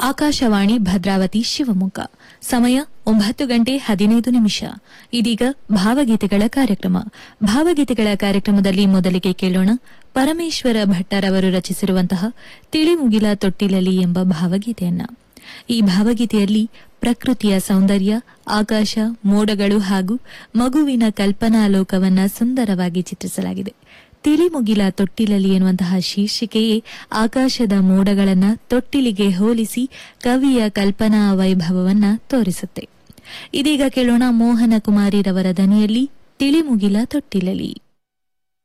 ಆಕಾಶವಾಣಿ ಭದ್ರಾವತಿ ಶಿವಮೊಗ್ಗ ಸಮಯ 9:15 ಇದೀಗ ಭಾವಗೀತೆಗಳ ಕಾರ್ಯಕ್ರಮ. ಭಾವಗೀತೆಗಳ ಕಾರ್ಯಕ್ರಮದಲ್ಲಿ ಮೊದಲಿಗೆ ಕೇಳೋಣ ಪರಮೇಶ್ವರ ಭಟ್ಟರವರು ರಚಿಸಿರುವಂತಹ ತಿಳಿಮುಗಿಲ ತೊಟ್ಟಿಲಲಿ ಎಂಬ ಭಾವಗೀತೆಯನ್ನ. ಈ ಭಾವಗೀತೆಯಲ್ಲಿ ಪ್ರಕೃತಿಯ ಸೌಂದರ್ಯ, ಆಕಾಶ, ಮೋಡಗಳು ಹಾಗೂ ಮಗುವಿನ ಕಲ್ಪನಾ ಲೋಕವನ್ನ ಸುಂದರವಾಗಿ ಚಿತ್ರಿಸಲಾಗಿದೆ. ತಿಳಿಮುಗಿಲ ತೊಟ್ಟಿಲಲಿ ಎನ್ನುವಂತಹ ಶೀರ್ಷಿಕೆಯೇ ಆಕಾಶದ ಮೋಡಗಳನ್ನ ತೊಟ್ಟಿಲಿಗೆ ಹೋಲಿಸಿ ಕವಿಯ ಕಲ್ಪನಾ ವೈಭವವನ್ನ ತೋರಿಸುತ್ತೆ. ಇದೀಗ ಕೇಳೋಣ ಮೋಹನ ಕುಮಾರಿರವರ ದನಿಯಲ್ಲಿ ತಿಳಿಮುಗಿಲ ತೊಟ್ಟಿಲಲಿ.